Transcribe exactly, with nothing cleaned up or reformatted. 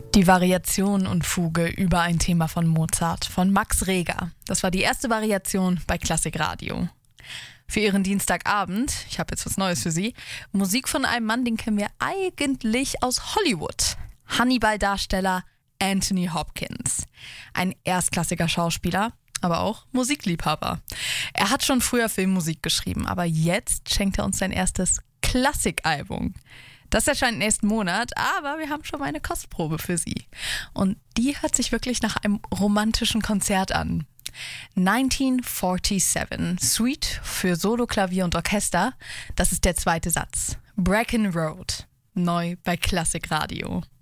Die Variation und Fuge über ein Thema von Mozart von Max Reger. Das war die erste Variation bei Klassikradio. Für Ihren Dienstagabend, ich habe jetzt was Neues für Sie, Musik von einem Mann, den kennen wir eigentlich aus Hollywood. Hannibal-Darsteller Anthony Hopkins. Ein erstklassiger Schauspieler, aber auch Musikliebhaber. Er hat schon früher Filmmusik geschrieben, aber jetzt schenkt er uns sein erstes Klassikalbum. Das erscheint nächsten Monat, aber wir haben schon mal eine Kostprobe für Sie. Und die hört sich wirklich nach einem romantischen Konzert an. neunzehnhundertsiebenundvierzig, Suite für Solo, Klavier und Orchester. Das ist der zweite Satz. Bracken Road, neu bei Klassikradio.